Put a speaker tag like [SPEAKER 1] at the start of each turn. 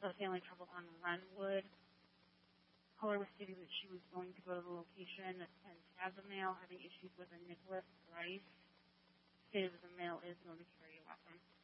[SPEAKER 1] the family troubles on Renwood. Caller was stating that she was going to go to the location and stab the male, having issues with a Nicholas Bryce. Stated that the male is known to carry a weapon.